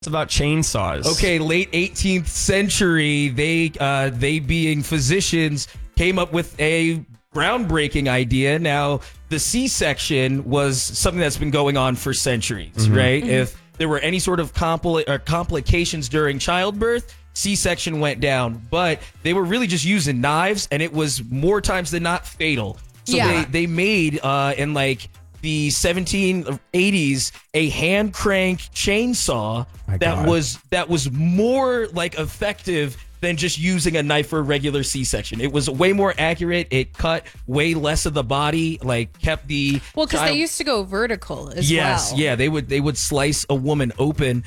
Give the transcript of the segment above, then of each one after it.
It's about chainsaws. Okay, late 18th century, they being physicians came up with a groundbreaking idea. Now, the C-section was something that's been going on for centuries, right? If there were any sort of complications during childbirth, C-section went down, but they were really just using knives, and it was more times than not fatal. So they made in like the 1780s a hand crank chainsaw that was more like effective than just using a knife for a regular C-section. It was way more accurate. It cut way less of the body, like kept the because they used to go vertical as well. Yes, yeah, they would slice a woman open.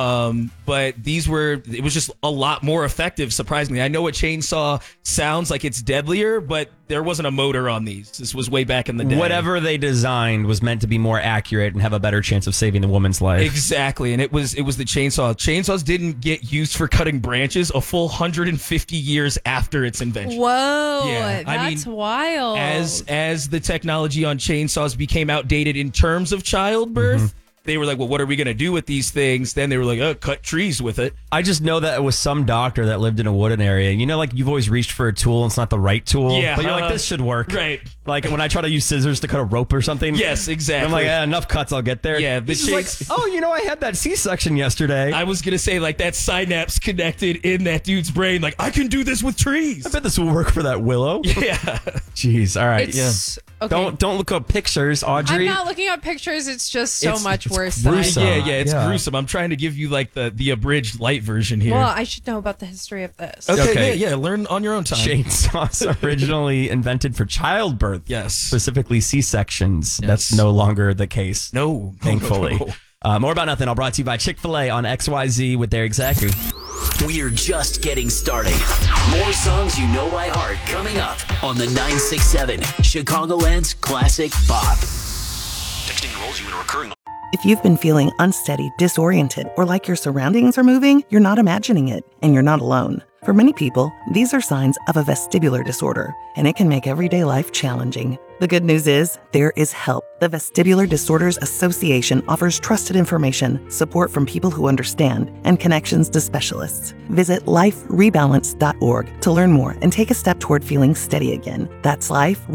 But it was just a lot more effective, surprisingly. I know a chainsaw sounds like it's deadlier, but there wasn't a motor on these. This was way back in the day. Whatever they designed was meant to be more accurate and have a better chance of saving the woman's life. Exactly, and it was the chainsaw. Chainsaws didn't get used for cutting branches a full 150 years after its invention. Whoa, yeah, that's wild. As the technology on chainsaws became outdated in terms of childbirth, they were like, well, what are we going to do with these things? Then they were like, oh, cut trees with it. I just know that it was some doctor that lived in a wooded area. You know, like you've always reached for a tool and it's not the right tool. Yeah. But you're like, this should work. Right. Like when I try to use scissors to cut a rope or something. Yes, exactly. I'm like, enough cuts, I'll get there. Yeah. This is like, oh, you know, I had that C-section yesterday. I was going to say, like, that synapse connected in that dude's brain. Like, I can do this with trees. I bet this will work for that willow. Yeah. Jeez. All right. Okay. Don't look up pictures, Audrey. I'm not looking up pictures. It's just so much worse. Gruesome. It's gruesome. I'm trying to give you like the abridged light version here. Well, I should know about the history of this. Okay. Yeah. Learn on your own time. Chainsaws originally invented for childbirth. Yes. Specifically C-sections. Yes. That's no longer the case. No. Thankfully. No. More About Nothing, all brought to you by Chick-fil-A on XYZ with Derek Zachary. We're just getting started. More songs you know by heart coming up on the 967 Chicagoland's Classic Pop. Texting enrolls you in a recurring. If you've been feeling unsteady, disoriented, or like your surroundings are moving, you're not imagining it, and you're not alone. For many people, these are signs of a vestibular disorder, and it can make everyday life challenging. The good news is, there is help. The Vestibular Disorders Association offers trusted information, support from people who understand, and connections to specialists. Visit liferebalance.org to learn more and take a step toward feeling steady again. That's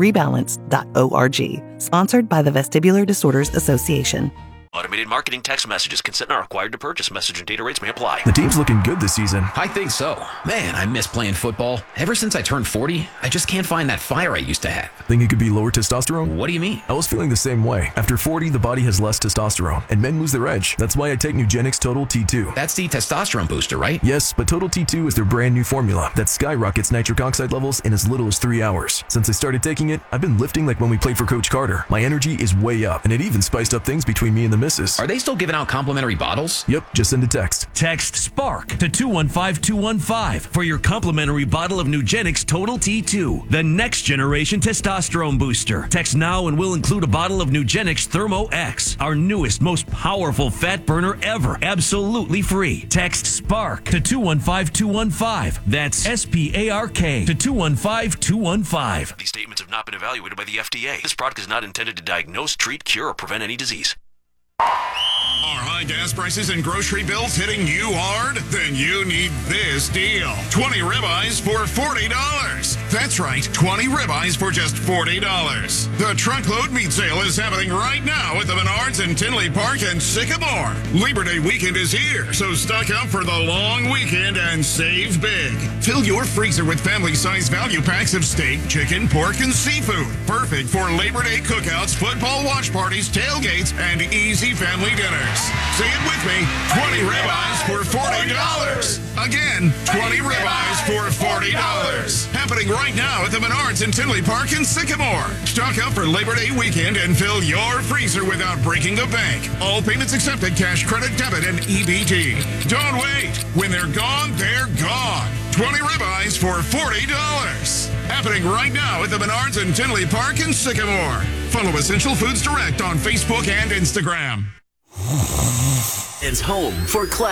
liferebalance.org. Sponsored by the Vestibular Disorders Association. Automated marketing text messages. Consent not required to purchase. Message and data rates may apply. The team's looking good this season. I think so. Man, I miss playing football. Ever since I turned 40, I just can't find that fire I used to have. Think it could be lower testosterone? What do you mean? I was feeling the same way. After 40, the body has less testosterone, and men lose their edge. That's why I take Nugenix Total T2. That's the testosterone booster, right? Yes, but Total T2 is their brand new formula that skyrockets nitric oxide levels in as little as 3 hours. Since I started taking it, I've been lifting like when we played for Coach Carter. My energy is way up, and it even spiced up things between me and the missus. Are they still giving out complimentary bottles? Yep, just send a text. Text SPARK to 215215 for your complimentary bottle of Nugenix Total T2, the next generation testosterone booster. Text now and we'll include a bottle of Nugenix Thermo X, our newest, most powerful fat burner ever, absolutely free. Text SPARK to 215215. That's SPARK to 215215. These statements have not been evaluated by the FDA. This product is not intended to diagnose, treat, cure, or prevent any disease. Are high gas prices and grocery bills hitting you hard? Then you need this deal. 20 ribeyes for $40. That's right, 20 ribeyes for just $40. The Truckload Meat Sale is happening right now at the Menards in Tinley Park and Sycamore. Labor Day weekend is here, so stock up for the long weekend and save big. Fill your freezer with family-sized value packs of steak, chicken, pork, and seafood. Perfect for Labor Day cookouts, football watch parties, tailgates, and easy family dinners. Say it with me, 20 ribeyes for $40. Again, 20 ribeyes for $40. Happening right now at the Menards in Tinley Park and Sycamore. Stock up for Labor Day weekend and fill your freezer without breaking the bank. All payments accepted, cash, credit, debit, and EBT. Don't wait. When they're gone, they're gone. 20 ribeyes for $40. Happening right now at the Menards in Tinley Park and Sycamore. Follow Essential Foods Direct on Facebook and Instagram. It's home for class.